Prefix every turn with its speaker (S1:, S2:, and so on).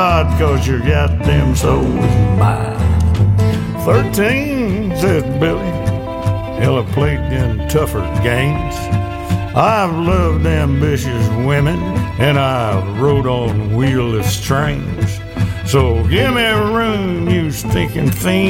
S1: God, 'cause your goddamn soul is mine. 13, said Billy, hella played them tougher games. I've loved ambitious women, and I've rode on wheelless trains. So give me room, you stinking fiend.